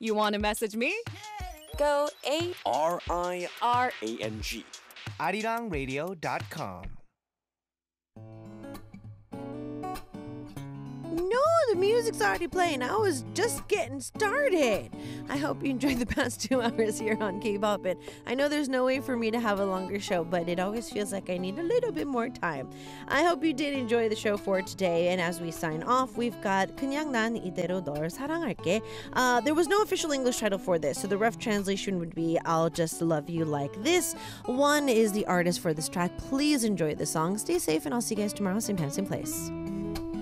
You want to message me? Go RIRANG. ArirangRadio.com. No, the music's already playing. I was just getting started. I hope you enjoyed the past 2 hours here on K-Pop. And I know there's no way for me to have a longer show, but it always feels like I need a little bit more time. I hope you did enjoy the show for today. And as we sign off, we've got 그냥 난 이대로 널 사랑할게. There was no official English title for this, so the rough translation would be I'll just love you like this. One is the artist for this track. Please enjoy the song. Stay safe, and I'll see you guys tomorrow, same time, same place.